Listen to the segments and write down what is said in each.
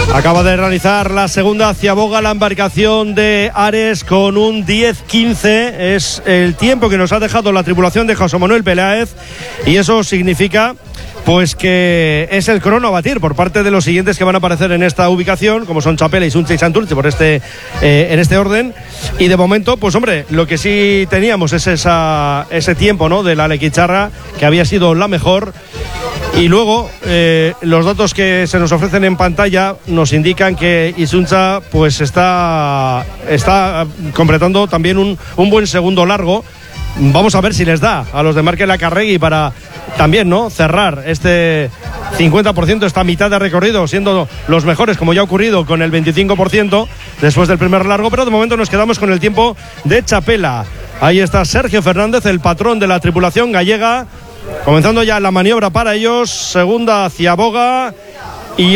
Acaba de realizar la segunda ciaboga la embarcación de Ares con un 10-15. Es el tiempo que nos ha dejado la tripulación de José Manuel Peláez, y eso significa pues que es el crono a batir por parte de los siguientes que van a aparecer en esta ubicación, como son Chapela, Isunza y Santurce, por en este orden. Y de momento, pues hombre, lo que sí teníamos es ese tiempo, ¿no?, de la Lequicharra, que había sido la mejor. Y luego los datos que se nos ofrecen en pantalla nos indican que Isunza pues está completando también un buen segundo largo. Vamos a ver si les da a los de Markel Acarregui para también, ¿no?, cerrar este 50%, esta mitad de recorrido, siendo los mejores, como ya ha ocurrido con el 25% después del primer largo. Pero de momento nos quedamos con el tiempo de Chapela. Ahí está Sergio Fernández, el patrón de la tripulación gallega, comenzando ya la maniobra para ellos. Segunda ciaboga y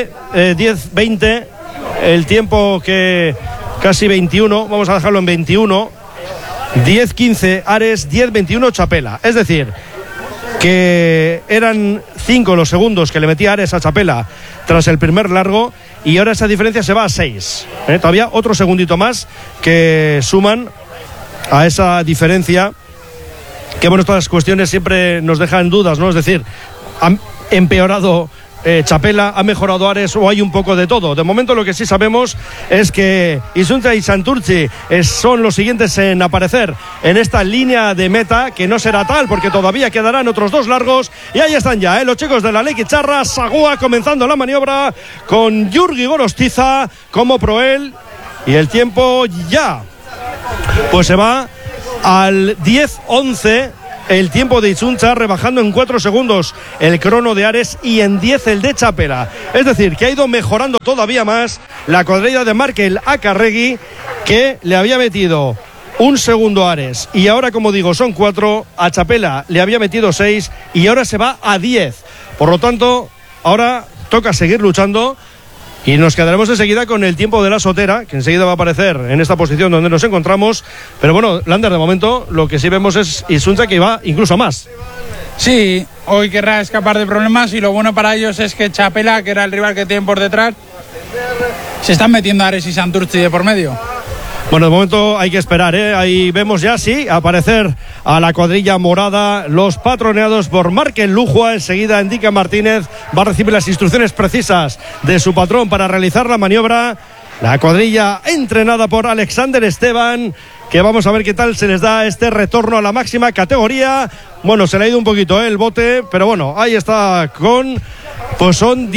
10-20 el tiempo, que casi 21, vamos a dejarlo en 21. 10-15 Ares, 10-21 Chapela. Es decir, que eran 5 los segundos que le metía Ares a Chapela tras el primer largo, y ahora esa diferencia se va a 6. Todavía otro segundito más que suman a esa diferencia, que bueno, estas cuestiones siempre nos dejan dudas, ¿no? Es decir, han empeorado Chapela, ha mejorado Ares, o hay un poco de todo. De momento lo que sí sabemos es que Isunza y Santurce son los siguientes en aparecer en esta línea de meta, que no será tal porque todavía quedarán otros 2 largos. Y ahí están ya, los chicos de la Lequicharra, Sagua comenzando la maniobra con Jurgi Gorostiza como proel, y el tiempo ya pues se va al 10-11 el tiempo de Isunza, rebajando en 4 segundos el crono de Ares y en 10 el de Chapela. Es decir, que ha ido mejorando todavía más la cuadrilla de Markel Acarregui, que le había metido un segundo a Ares, y ahora, como digo, son 4. A Chapela le había metido 6 y ahora se va a 10. Por lo tanto, ahora toca seguir luchando. Y nos quedaremos enseguida con el tiempo de la Sotera, que enseguida va a aparecer en esta posición donde nos encontramos. Pero bueno, Lander, de momento lo que sí vemos es Isunza, que va incluso más. Sí, hoy querrá escapar de problemas, y lo bueno para ellos es que Chapela, que era el rival que tienen por detrás, se están metiendo Ares y Santurce de por medio. Bueno, de momento hay que esperar, Ahí vemos ya, sí, aparecer a la cuadrilla morada, los patroneados por Markel Lujua. Enseguida Indica Martínez va a recibir las instrucciones precisas de su patrón para realizar la maniobra. La cuadrilla entrenada por Alexander Esteban, que vamos a ver qué tal se les da este retorno a la máxima categoría. Bueno, se le ha ido un poquito el bote, pero bueno, ahí está pues son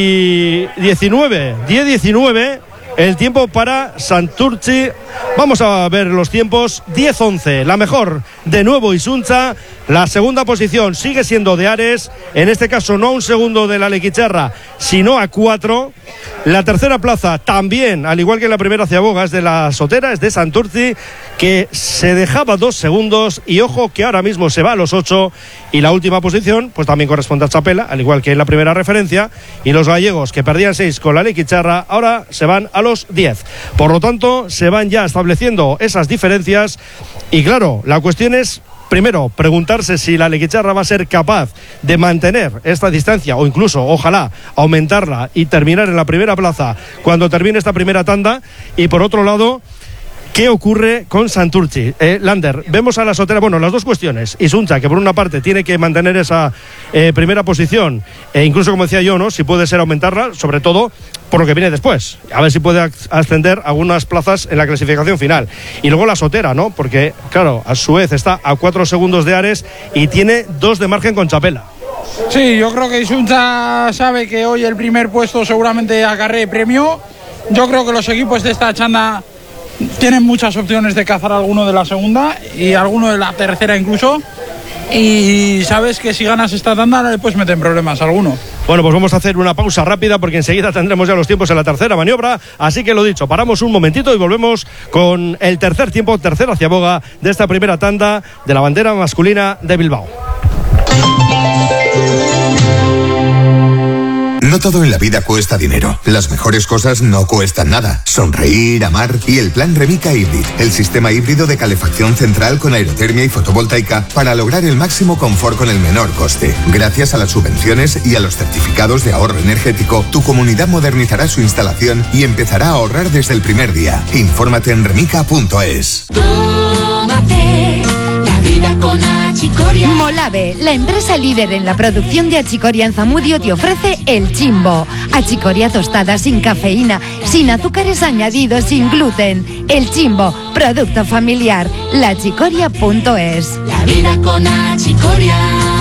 10-19 el tiempo para Santurce. Vamos a ver los tiempos. 10-11, la mejor de nuevo Isunza. La segunda posición sigue siendo de Ares, en este caso no a un segundo de la Lequicharra, sino a 4. La tercera plaza también, al igual que en la primera ciaboga, es de la Sotera, es de Santurce, que se dejaba 2 segundos, y ojo que ahora mismo se va a los 8. Y la última posición pues también corresponde a Chapela, al igual que en la primera referencia, y los gallegos, que perdían 6 con la Lequicharra, ahora se van a los 10. Por lo tanto, se van ya estableciendo esas diferencias. Y claro, la cuestión es, primero, preguntarse si la Lequicharra va a ser capaz de mantener esta distancia, o incluso, ojalá, aumentarla y terminar en la primera plaza cuando termine esta primera tanda. Y por otro lado, ¿qué ocurre con Santurce? Lander, vemos a la Sotera, bueno, las dos cuestiones. Isunza, que por una parte tiene que mantener esa primera posición, e incluso, como decía yo, ¿no?, si puede ser aumentarla, sobre todo por lo que viene después, a ver si puede ascender algunas plazas en la clasificación final. Y luego la Sotera, ¿no?, porque claro, a su vez está a 4 segundos de Ares y tiene 2 de margen con Chapela. Sí, yo creo que Isunza sabe que hoy el primer puesto seguramente agarre premio. Yo creo que los equipos de esta chanda tienen muchas opciones de cazar alguno de la segunda y alguno de la tercera incluso. Y sabes que si ganas esta tanda le puedes meter en problemas a alguno. Bueno, pues vamos a hacer una pausa rápida porque enseguida tendremos ya los tiempos en la tercera maniobra. Así que lo dicho, paramos un momentito y volvemos con el tercer tiempo, tercera ciaboga de esta primera tanda de la bandera masculina de Bilbao. No todo en la vida cuesta dinero. Las mejores cosas no cuestan nada. Sonreír, amar y el plan Remica Hybrid, el sistema híbrido de calefacción central con aerotermia y fotovoltaica para lograr el máximo confort con el menor coste. Gracias a las subvenciones y a los certificados de ahorro energético, tu comunidad modernizará su instalación y empezará a ahorrar desde el primer día. Infórmate en remica.es. Tómate la vida con Achicoria. Molave, la empresa líder en la producción de achicoria en Zamudio, te ofrece El Chimbo. Achicoria tostada sin cafeína, sin azúcares añadidos, sin gluten. El Chimbo, producto familiar. Lachicoria.es. La vida con Achicoria.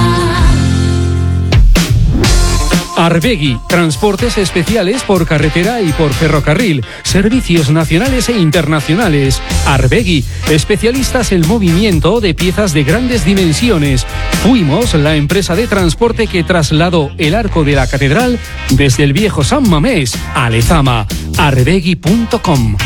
Arbegui, transportes especiales por carretera y por ferrocarril, servicios nacionales e internacionales. Arbegui, especialistas en movimiento de piezas de grandes dimensiones. Fuimos la empresa de transporte que trasladó el arco de la catedral desde el viejo San Mamés a Lezama. Arbegui.com.